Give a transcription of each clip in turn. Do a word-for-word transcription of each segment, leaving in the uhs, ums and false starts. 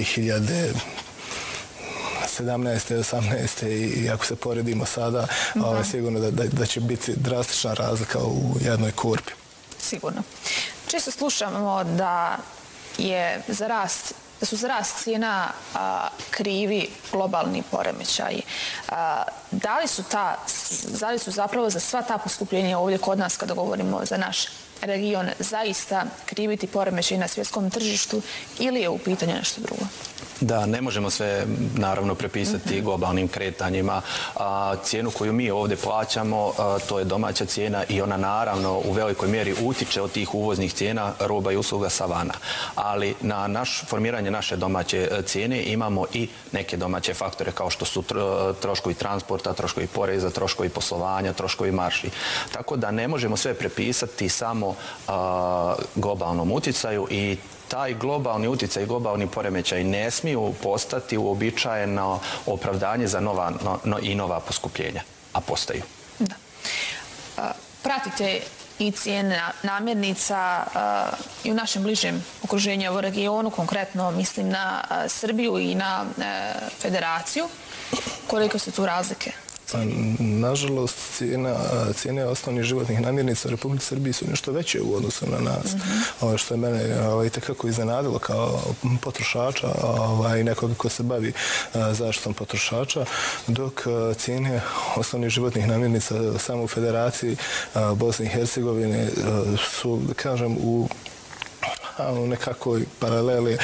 hiljade sedamnaeste. osamnaeste. i ako se poredimo sada, sigurno da će biti drastična razlika u jednoj korpi. Sigurno. Često slušamo da je za rast da su za rast cijena krivi globalni poremećaji. Da li su ta, da li su zapravo za sva ta poskupljenja ovdje kod nas, kada govorimo za naš region, zaista kriviti poremećaj na svjetskom tržištu ili je u pitanju nešto drugo? Da, ne možemo sve naravno prepisati globalnim kretanjima. Cijenu koju mi ovdje plaćamo, to je domaća cijena i ona naravno u velikoj mjeri utiče od tih uvoznih cijena roba i usluga sa vana. Ali na naš formiranje naše domaće cijene imamo i neke domaće faktore kao što su troškovi transporta, troškovi poreza, troškovi poslovanja, troškovi marži. Tako da ne možemo sve prepisati samo globalnom uticaju i taj globalni utjecaj i globalni poremećaj ne smiju postati uobičajeno opravdanje za nova no, i nova poskupljenja, a postaju. Da. Pratite i cijene namirnica i u našem bližem okruženju u regionu, konkretno mislim na Srbiju i na Federaciju. Koliko su tu razlike? Nažalost, cijene osnovnih životnih namirnica u Republici Srbiji su nešto veće u odnosu na nas. Ovo što je mene itekako iznenadilo kao potrošača i nekoga ko se bavi zaštitom potrošača, dok cijene osnovnih životnih namirnica samo u Federaciji Bosne i Hercegovine su, da kažem, u nekakvoj paraleli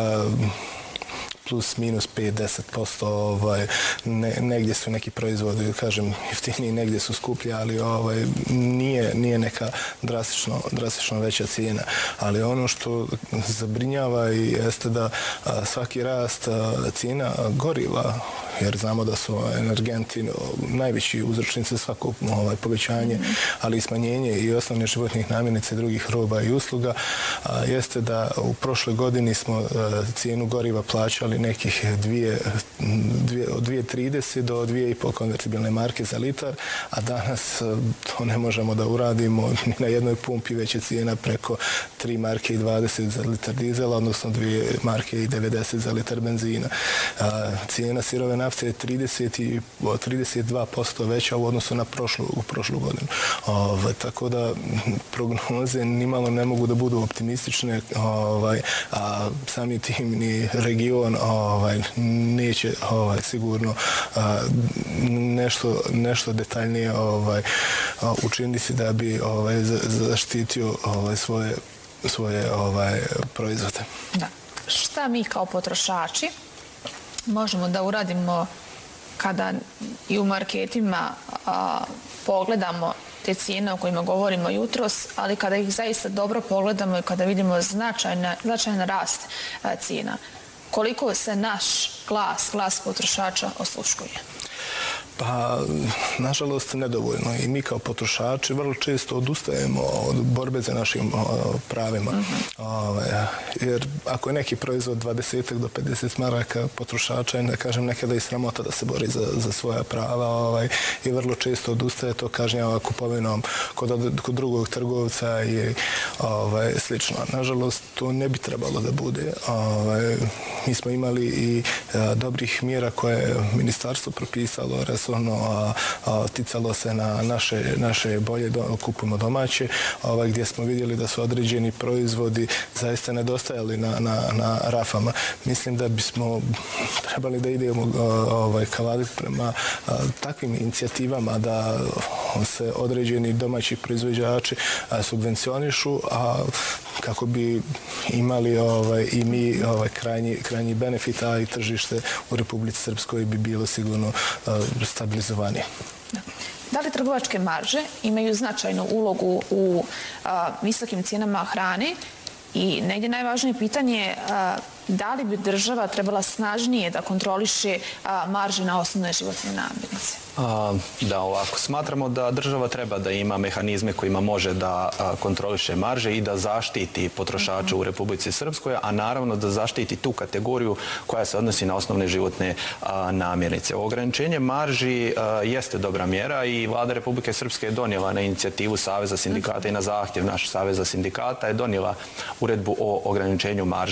plus minus pet do deset posto. Negdje su neki proizvodi, kažem, jeftiniji, negdje su skuplji, ali nije neka drastično veća cijena. Ali ono što zabrinjava jeste da svaki rast cijena goriva, jer znamo da su energenti najveći uzročnici svakog povećanja, ali i smanjenje i osnovnih životnih namirnica i drugih roba i usluga, jeste da u prošloj godini smo cijenu goriva plaćali nekih od dvije trideset do dvije i po konvertibilne marke za litar, a danas to ne možemo da uradimo ni na jednoj pumpi, već je cijena preko tri marke i dvadeset za litar dizela, odnosno dvije marke i devedeset za litar benzina. Cijena sirove nafte je trideset dva posto veća u odnosu na prošlu godinu. Tako da prognoze nimalo ne mogu da budu optimistične, a sami tim ni region neće sigurno nešto detaljnije učiniti da bi zaštitio svoje proizvode. Da. Šta mi kao potrošači možemo da uradimo kada i u marketima pogledamo te cijene o kojima govorimo jutros, ali kada ih zaista dobro pogledamo i kada vidimo značajan rast cijena? Koliko se naš glas, glas potrošača osluškuje? Pa, nažalost, nedovoljno. I mi kao potrošači vrlo često odustajemo od borbe za našim pravima. Jer ako je neki proizvod dvadeset do pedeset maraka potrošača, ne kažem nekada i sramota da se bori za svoja prava i vrlo često odustaje, to kažnjava kupovinom kod drugog trgovca i slično. Nažalost, to ne bi trebalo da bude. Mi smo imali i dobrih mjera koje je ministarstvo propisalo, ono ticalo se na naše bolje kupujemo domaće, gdje smo vidjeli da su određeni proizvodi zaista nedostajali na rafama. Mislim da bismo trebali da idemo prema takvim inicijativama da se određeni domaći proizvođači subvencionišu, a kako bi imali i mi krajnji benefit, a i tržište u Republici Srpskoj bi bilo sigurno stabilizovanije. Da li trgovačke marže imaju značajnu ulogu u visokim cijenama hrane? I negdje najvažnije pitanje je da li bi država trebala snažnije da kontroliše marže na osnovne životne namirnice? Da, ovako. Smatramo da država treba da ima mehanizme kojima može da kontroliše marže i da zaštiti potrošače u Republici Srpskoj, a naravno da zaštiti tu kategoriju koja se odnosi na osnovne životne namirnice. Ograničenje marži jeste dobra mjera i Vlada Republike Srpske je donijela na inicijativu Saveza sindikata i na zahtjev našeg Saveza sindikata je donijela uredbu o ograničenju marži.